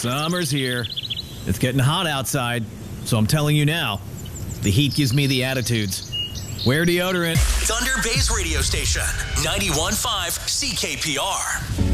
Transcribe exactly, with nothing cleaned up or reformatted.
Summer's here. It's getting hot outside, so I'm telling you now, the heat gives me the attitudes. Wear deodorant. Thunder Bay's radio station, ninety-one point five C K P R.